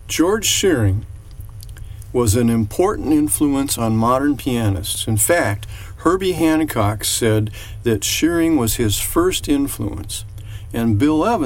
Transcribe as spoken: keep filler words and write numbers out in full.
George Shearing was an important influence on modern pianists. In fact, Herbie Hancock said that Shearing was his first influence, and Bill Evans